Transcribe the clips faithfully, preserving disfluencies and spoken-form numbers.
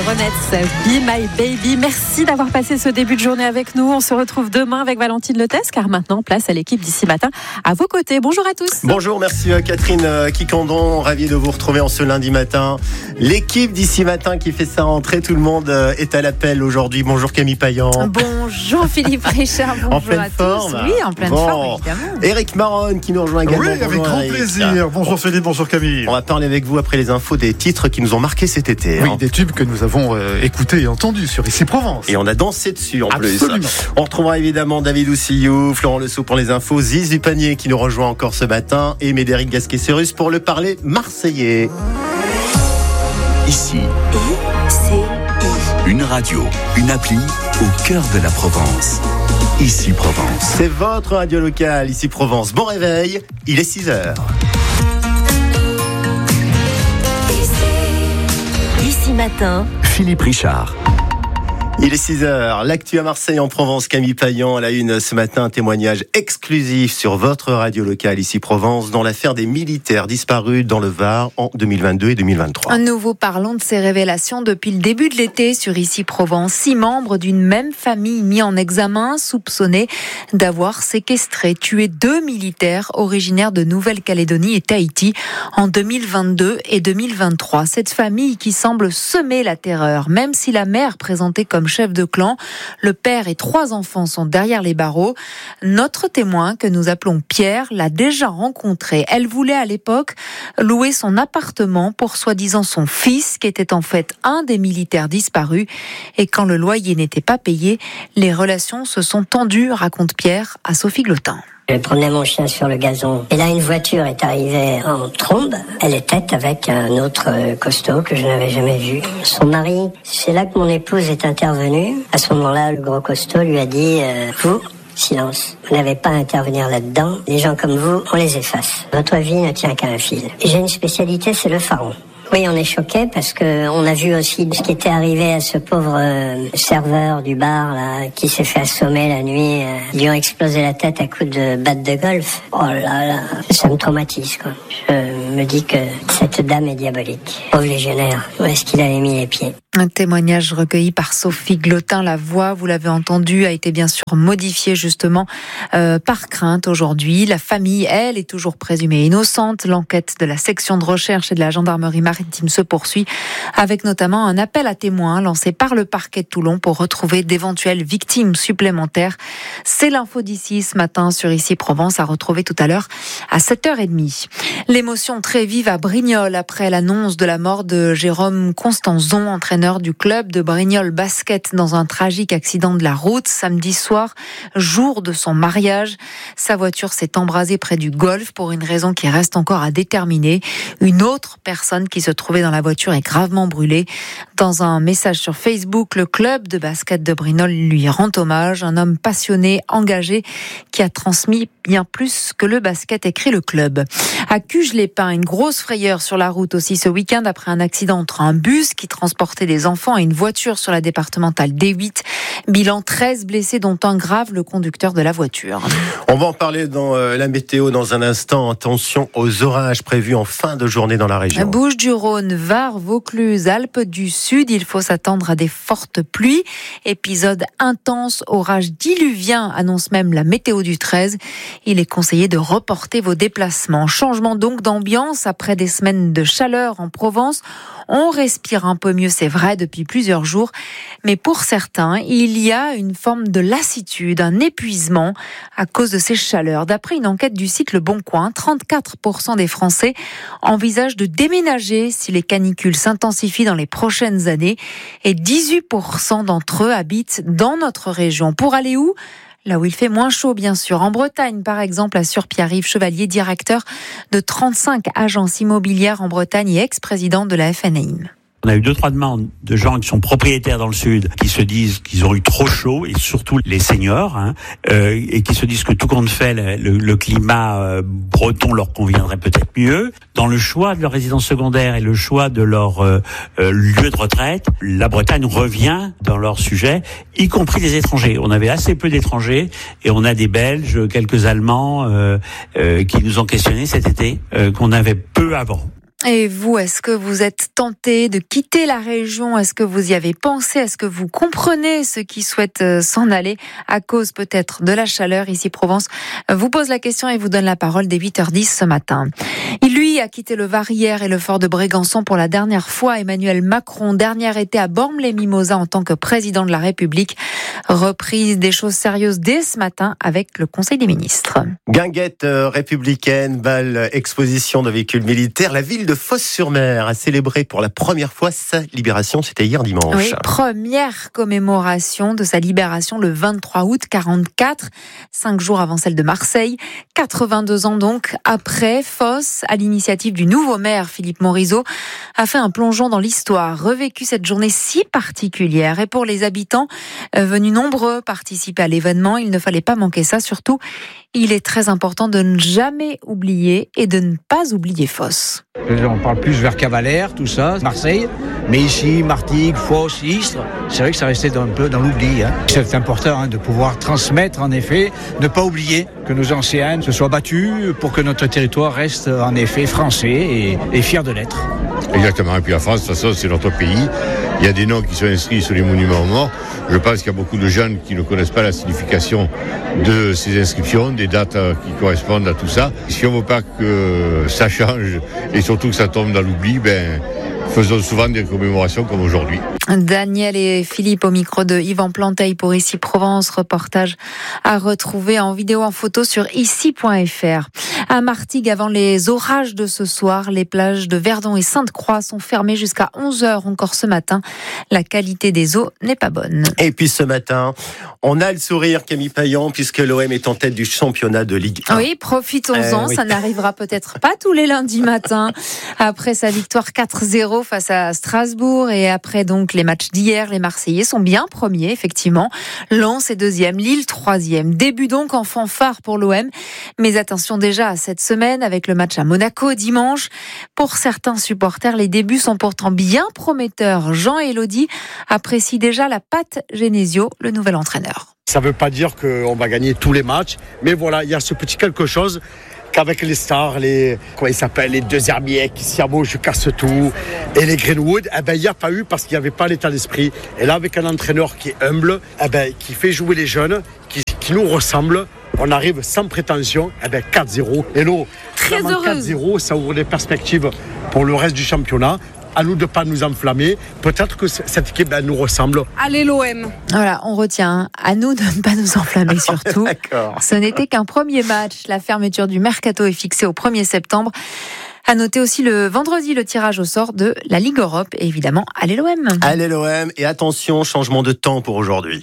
Ronettes, Be My Baby. Merci d'avoir passé ce début de journée avec nous. On se retrouve demain avec Valentine Lettès, car maintenant, place à l'équipe d'ici matin à vos côtés. Bonjour à tous. Bonjour, merci Catherine Quicandon. Ravi de vous retrouver en ce lundi matin. L'équipe d'ici matin qui fait sa rentrée, tout le monde est à l'appel aujourd'hui. Bonjour Camille Payan. Bonjour Philippe Richard. Bonjour en pleine à forme. tous. Oui, en pleine bon. forme, évidemment. Éric Maronne qui nous rejoint également. Oui, avec bonjour, grand Eric. plaisir. Bonjour Philippe, bonjour Camille. On va parler avec vous après les infos des titres qui nous ont marqué cet été. Oui, hein. des tubes que nous avons euh, écoutés et entendus sur Ici Provence. Et on a dansé dessus en Absolument. plus. On retrouvera évidemment David Oussillou, Florent Lessau pour les infos, Ziz du Panier qui nous rejoint encore ce matin et Médéric Gasquet-Cérus pour le parler marseillais. Ici, I, C, I. une radio, une appli au cœur de la Provence. Ici Provence. C'est votre radio locale, Ici Provence. Bon réveil, il est six heures. Ici matin, Philippe Richard. Il est six heures, l'actu à Marseille en Provence, Camille Payan à la une ce matin, un témoignage exclusif sur votre radio locale Ici Provence dans l'affaire des militaires disparus dans le Var en deux mille vingt-deux et deux mille vingt-trois. Nous vous parlons de ces révélations depuis le début de l'été sur Ici Provence. Six membres d'une même famille mis en examen, soupçonnés d'avoir séquestré, tué deux militaires originaires de Nouvelle-Calédonie et Tahiti en deux mille vingt-deux et deux mille vingt-trois. Cette famille qui semble semer la terreur, même si la mère présentée comme chef de clan, le père et trois enfants sont derrière les barreaux. Notre témoin, que nous appelons Pierre, l'a déjà rencontré. Elle voulait à l'époque louer son appartement pour soi-disant son fils, qui était en fait un des militaires disparus. Et quand le loyer n'était pas payé, les relations se sont tendues, raconte Pierre à Sophie Glotin. Je promenais mon chien sur le gazon. Et là, une voiture est arrivée en trombe. Elle était avec un autre costaud que je n'avais jamais vu. Son mari, c'est là que mon épouse est intervenue. À ce moment-là, le gros costaud lui a dit euh, « Vous, silence. Vous n'avez pas à intervenir là-dedans. Les gens comme vous, on les efface. Votre vie ne tient qu'à un fil. » J'ai une spécialité, c'est le pharaon. Oui, on est choqués parce que on a vu aussi ce qui était arrivé à ce pauvre euh, serveur du bar là, qui s'est fait assommer la nuit. Euh, ils lui ont explosé la tête à coups de batte de golf. Oh là là, ça me traumatise quoi. Je me dis que cette dame est diabolique. Pauvre légionnaire, où est-ce qu'il avait mis les pieds? Un témoignage recueilli par Sophie Glotin. La voix, vous l'avez entendu, a été bien sûr modifiée justement euh, par crainte aujourd'hui. La famille, elle, est toujours présumée innocente. L'enquête de la section de recherche et de la gendarmerie maritime se poursuit, avec notamment un appel à témoins lancé par le parquet de Toulon pour retrouver d'éventuelles victimes supplémentaires. C'est l'info d'ici ce matin sur Ici Provence, à retrouver tout à l'heure à sept heures trente. L'émotion très vive à Brignoles après l'annonce de la mort de Jérôme Constanzon, entraîneur du club de Brignoles Basket, dans un tragique accident de la route samedi soir, jour de son mariage. Sa voiture s'est embrasée près du golf pour une raison qui reste encore à déterminer. Une autre personne qui se trouvait dans la voiture est gravement brûlée. Dans un message sur Facebook, le club de basket de Brignoles lui rend hommage. Un homme passionné, engagé, qui a transmis bien plus que le basket, écrit le club. À Cuges-les-Pins, une grosse frayeur sur la route aussi ce week-end après un accident entre un bus qui transportait des enfants et une voiture sur la départementale D huit. Bilan treize blessés, dont un grave, le conducteur de la voiture. On va en parler dans euh, la météo dans un instant. Attention aux orages prévus en fin de journée dans la région. Bouches-du-Rhône, Var, Vaucluse, Alpes du Sud, il faut s'attendre à des fortes pluies. Épisode intense, orage diluvien, annonce même la météo du treize. Il est conseillé de reporter vos déplacements. Changement donc d'ambiance après des semaines de chaleur en Provence. On respire un peu mieux, c'est vrai, depuis plusieurs jours. Mais pour certains, il y a une forme de lassitude, un épuisement à cause de ces chaleurs. D'après une enquête du site Le Bon Coin, trente-quatre pour cent des Français envisagent de déménager si les canicules s'intensifient dans les prochaines années. Et dix-huit pour cent d'entre eux habitent dans notre région. Pour aller où ? Là où il fait moins chaud, bien sûr. En Bretagne, par exemple, assure Pierre-Yves Chevalier, directeur de trente-cinq agences immobilières en Bretagne et ex-président de la F N A I M. On a eu deux, trois demandes de gens qui sont propriétaires dans le sud, qui se disent qu'ils ont eu trop chaud, et surtout les seniors, hein, euh, et qui se disent que tout compte fait, le, le, le climat euh, breton leur conviendrait peut-être mieux. Dans le choix de leur résidence secondaire et le choix de leur euh, euh, lieu de retraite, la Bretagne revient dans leur sujet, y compris des étrangers. On avait assez peu d'étrangers, et on a des Belges, quelques Allemands, euh, euh, qui nous ont questionnés cet été, euh, qu'on avait peu avant. Et vous, est-ce que vous êtes tenté de quitter la région? Est-ce que vous y avez pensé? Est-ce que vous comprenez ceux qui souhaitent s'en aller à cause peut-être de la chaleur? Ici Provence vous pose la question et vous donne la parole dès huit heures dix ce matin. Il, lui, a quitté le Var hier et le fort de Brégançon pour la dernière fois. Emmanuel Macron, dernier été à Bormes-les-Mimosas en tant que président de la République. Reprise des choses sérieuses dès ce matin avec le Conseil des ministres. Guinguette républicaine, bal, exposition de véhicules militaires. La ville de Fos-sur-Mer a célébré pour la première fois sa libération. C'était hier dimanche. Oui, première commémoration de sa libération le vingt-trois août quarante-quatre, cinq jours avant celle de Marseille. quatre-vingt-deux ans donc après, Fos, à l'initiative du nouveau maire Philippe Morisot, a fait un plongeon dans l'histoire, revécu cette journée si particulière. Et pour les habitants venus nombreux participer à l'événement, il ne fallait pas manquer ça. Surtout, il est très important de ne jamais oublier et de ne pas oublier Fos. On parle plus vers Cavalère, tout ça, Marseille, mais ici, Martigues, Fos, Istres, c'est vrai que ça restait un peu dans l'oubli. Hein. C'est important hein, de pouvoir transmettre, en effet, ne pas oublier que nos anciens se soient battus pour que notre territoire reste en effet français et, et fier de l'être. Exactement, et puis la France, de toute façon, c'est notre pays. Il y a des noms qui sont inscrits sur les monuments aux morts. Je pense qu'il y a beaucoup de jeunes qui ne connaissent pas la signification de ces inscriptions, des dates qui correspondent à tout ça. Si on ne veut pas que ça change et surtout que ça tombe dans l'oubli, ben, faisons souvent des commémorations comme aujourd'hui. Daniel et Philippe au micro de Yvan Planteil pour Ici Provence. Reportage à retrouver en vidéo, en photo sur ici point f r. À Martigues, avant les orages de ce soir, les plages de Verdon et Sainte-Croix sont fermées jusqu'à onze heures encore ce matin. La qualité des eaux n'est pas bonne. Et puis ce matin, on a le sourire, Camille Payan, puisque l'O M est en tête du championnat de Ligue un. Oui, profitons-en. Euh, oui. Ça n'arrivera peut-être pas tous les lundis matins. Après sa victoire quatre zéro face à Strasbourg et après donc les matchs d'hier, les Marseillais sont bien premiers, effectivement. Lens est deuxième, Lille troisième. Début donc en fanfare pour l'O M. Mais attention déjà à cette semaine avec le match à Monaco dimanche. Pour certains supporters, les débuts sont pourtant bien prometteurs. Jean Elodie apprécie déjà la patte Genesio, le nouvel entraîneur. Ça ne veut pas dire qu'on va gagner tous les matchs, mais voilà, il y a ce petit quelque chose qu'avec les stars, les comment ils s'appellent, les deux Hermier, Siamo, je casse tout, et les Greenwood, eh ben il n'y a pas eu parce qu'il n'y avait pas l'état d'esprit. Et là, avec un entraîneur qui est humble, eh ben qui fait jouer les jeunes, qui, qui nous ressemble, on arrive sans prétention, eh ben quatre zéro. Et là, très heureuse. quatre zéro, ça ouvre des perspectives pour le reste du championnat. À nous de ne pas nous enflammer. Peut-être que cette équipe elle nous ressemble. Allez l'O M. Voilà, on retient. À nous de ne pas nous enflammer surtout. D'accord. Ce n'était qu'un premier match. La fermeture du mercato est fixée au premier septembre. À noter aussi le vendredi le tirage au sort de la Ligue Europe. Et évidemment, allez l'O M. Allez l'O M. Et attention, changement de temps pour aujourd'hui.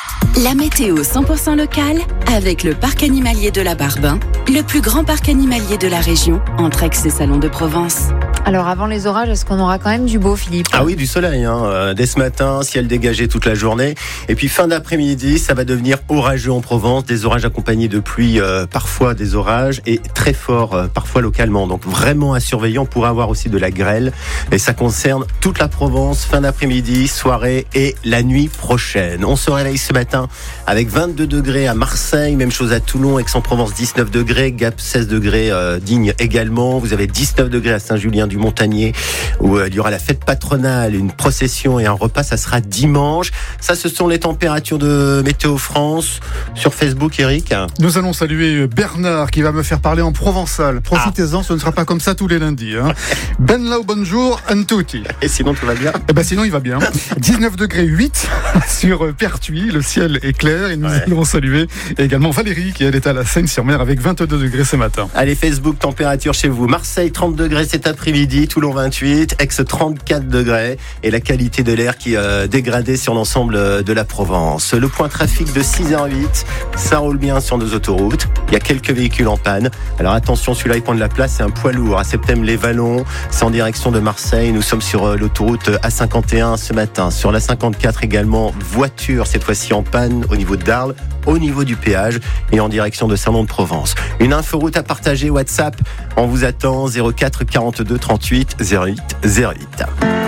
La météo cent pour cent locale avec le parc animalier de la Barbin, le plus grand parc animalier de la région, entre Aix et Salon de Provence. Alors avant les orages, est-ce qu'on aura quand même du beau, Philippe ? Ah oui, du soleil. Hein. Euh, dès ce matin, ciel dégagé toute la journée. Et puis fin d'après-midi, ça va devenir orageux en Provence. Des orages accompagnés de pluie, euh, parfois des orages, et très forts, euh, parfois localement. Donc vraiment à surveiller. On pourra avoir aussi de la grêle. Et ça concerne toute la Provence, fin d'après-midi, soirée et la nuit prochaine. On se réveille ce matin avec vingt-deux degrés à Marseille. Même chose à Toulon, Aix-en-Provence, dix-neuf degrés. Gap, seize degrés, euh, Digne également. Vous avez dix-neuf degrés à Saint-Julien du Montagnier, où il y aura la fête patronale, une procession et un repas. Ça sera dimanche. Ça, ce sont les températures de Météo France. Sur Facebook, Eric. Nous allons saluer Bernard qui va me faire parler en provençal. Profitez-en, ah. Ce ne sera pas comme ça tous les lundis. Hein. Ben lao, bonjour, un tutti. Et sinon, tout va bien ? Eh ben sinon, il va bien. dix-neuf degrés huit sur Pertuis. Le ciel est clair et nous ouais. allons saluer également Valérie qui elle est à la Seine-sur-Mer avec vingt-deux degrés ce matin. Allez, Facebook, température chez vous. Marseille, trente degrés cet après-midi. Toulon vingt-huit, Aix trente-quatre degrés et la qualité de l'air qui est dégradée sur l'ensemble de la Provence. Le point trafic de six heures huit, ça roule bien sur nos autoroutes. Il y a quelques véhicules en panne. Alors attention, celui-là il prend de la place, c'est un poids lourd. À Septem-les-Vallons, c'est en direction de Marseille. Nous sommes sur l'autoroute A cinquante et un ce matin. Sur la cinquante-quatre également, voiture cette fois-ci en panne au niveau de Darles, au niveau du péage et en direction de Salon de Provence. Une inforoute à partager, WhatsApp, on vous attend zéro quatre quarante-deux trente-huit zéro huit zéro huit.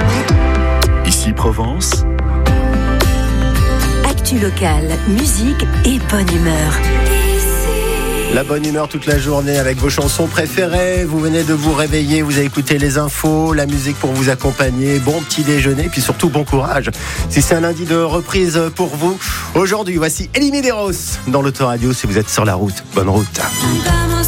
Ici Provence. Actu locale, musique et bonne humeur. La bonne humeur toute la journée avec vos chansons préférées. Vous venez de vous réveiller, vous avez écouté les infos, la musique pour vous accompagner. Bon petit déjeuner, puis surtout bon courage. Si c'est un lundi de reprise pour vous, aujourd'hui, voici Elie Medeiros dans l'Autoradio si vous êtes sur la route. Bonne route.